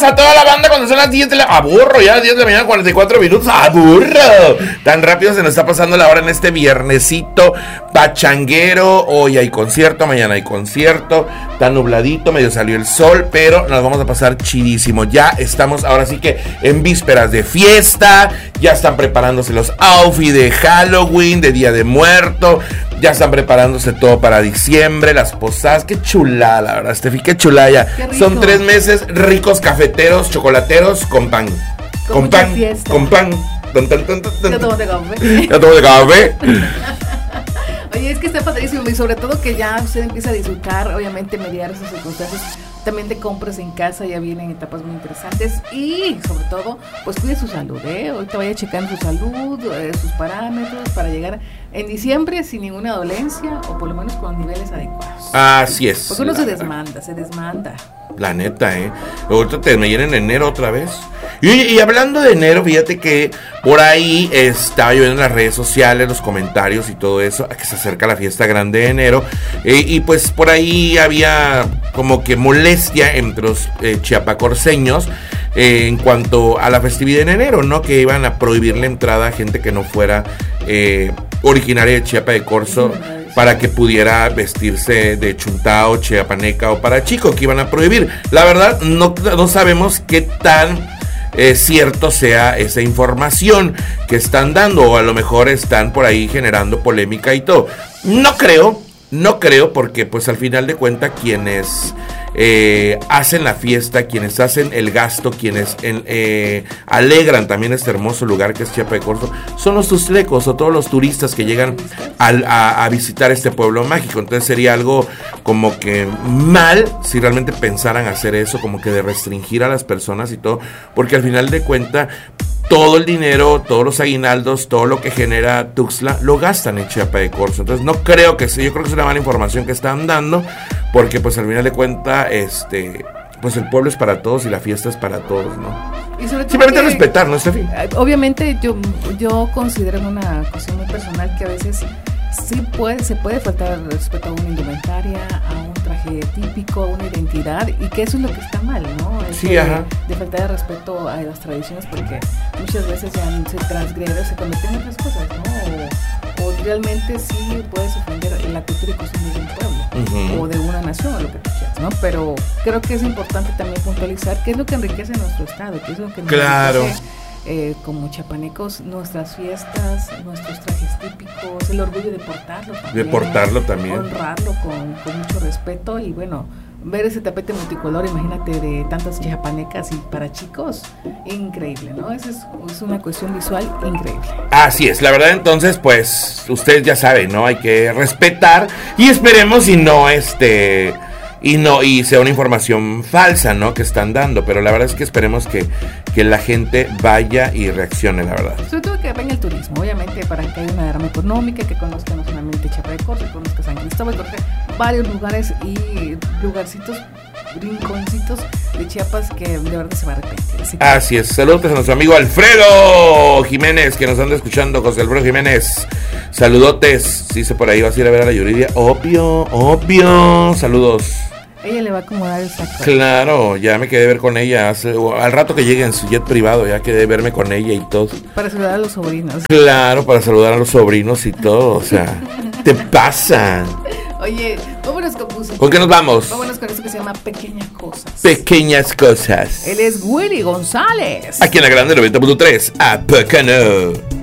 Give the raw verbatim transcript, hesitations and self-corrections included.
a toda la banda cuando son las diez de la... Aburro, ya las diez de la mañana, cuarenta y cuatro minutos. Aburro. Tan rápido se nos está pasando la hora en este viernesito pachanguero. Hoy hay concierto, mañana hay concierto. Tan nubladito, medio salió el sol, pero nos vamos a pasar chidísimo. Ya estamos ahora sí que en vísperas de fiesta. Ya están preparándose los outfits de Halloween, de Día de Muerto. Ya están preparándose todo para diciembre, las posadas. Qué chulada, la verdad, Steffi, qué chulada. Son tres meses ricos, cafeteros, chocolateros, con pan. Con, con pan, fiesta. Con pan. Tan, tan, tan, tan, tan. Ya tomo de café. Ya tomo de café. Oye, es que está padrísimo y sobre todo que ya usted empieza a disfrutar, obviamente mediar esas circunstancias también de compras en casa, ya vienen etapas muy interesantes y sobre todo, pues cuide su salud, ¿eh? Ahorita vaya checando su salud, eh, sus parámetros para llegar en diciembre sin ninguna dolencia o por lo menos con niveles adecuados. Así es. Porque uno se desmanda, se desmanda. La neta, ¿eh? Ahorita te me llenan en enero otra vez. Y, y hablando de enero, fíjate que por ahí estaba yo viendo en las redes sociales, los comentarios y todo eso, a que se acerca la fiesta grande de enero. Eh, y pues por ahí había como que molestia entre los eh, chiapacorseños eh, en cuanto a la festividad en enero, ¿no? Que iban a prohibir la entrada a gente que no fuera eh, originaria de Chiapa de Corzo, para que pudiera vestirse de chuntao, chiapaneca o para chico, que iban a prohibir. La verdad, no, no sabemos qué tan eh, cierto sea esa información que están dando, o a lo mejor están por ahí generando polémica y todo. No creo, no creo, porque pues al final de cuentas quienes eh, hacen la fiesta, quienes hacen el gasto, quienes en, eh, alegran también este hermoso lugar que es Chiapa de Corzo, son los tustlecos o todos los turistas que llegan a, a, a visitar este pueblo mágico. Entonces sería algo como que mal si realmente pensaran hacer eso, como que de restringir a las personas y todo, porque al final de cuentas todo el dinero, todos los aguinaldos, todo lo que genera Tuxtla lo gastan en Chiapa de Corzo. Entonces no creo que sea, yo creo que es una mala información que están dando, porque pues al final de cuentas este pues el pueblo es para todos y la fiesta es para todos, ¿no? Y sobre todo simplemente que, respetar, ¿no, Steffi? Obviamente yo, yo considero una cuestión muy personal que a veces sí puede, se puede faltar el respeto a una indumentaria, a un traje típico, a una identidad, y que eso es lo que está mal, ¿no? Eso Sí, de, ajá. de faltar de respeto a las tradiciones, porque muchas veces ya se transgrede, se cometen otras cosas, ¿no? O, o realmente sí puedes ofender la cultura y costumbres de un pueblo, uh-huh, o de una nación, o lo que tú quieras, ¿no? Pero creo que es importante también puntualizar qué es lo que enriquece nuestro estado, qué es lo que claro. enriquece Eh, como chapanecos, nuestras fiestas, nuestros trajes típicos, el orgullo de portarlo también, de portarlo también, honrarlo con, con mucho respeto y bueno, ver ese tapete multicolor, imagínate, de tantas chapanecas y para chicos, increíble, ¿no? Esa es, es una cuestión visual increíble. Así es, la verdad, entonces, pues, ustedes ya saben, ¿no? Hay que respetar y esperemos y no, este... Y no, y sea una información falsa, ¿no? Que están dando, pero la verdad es que esperemos que, que la gente vaya y reaccione, la verdad. Sobre todo que venga el turismo, obviamente, para que haya una derrama económica, que conozcan no solamente Chiapa de Corzo, que conozcan San Cristóbal, porque varios lugares y lugarcitos, rinconcitos de Chiapas que de verdad se va a arrepentir. Así, que... Así es, saludos a nuestro amigo Alfredo Jiménez, que nos anda escuchando, José Alfredo Jiménez. Saludotes, si se por ahí vas a ir a ver a la Yuridia, obvio, obvio, saludos. Ella le va a acomodar el saco. Claro, ya me quedé de ver con ella hace, al rato que llegue en su jet privado, ya quedé de verme con ella y todo. Para saludar a los sobrinos. Claro, para saludar a los sobrinos y todo, o sea, te pasa. Oye, vámonos con música. ¿Con qué nos vamos? Vámonos con eso que se llama Pequeñas Cosas. Pequeñas Cosas. Él es Willy González. Aquí en la Grande noventa punto tres, ¿a poco no?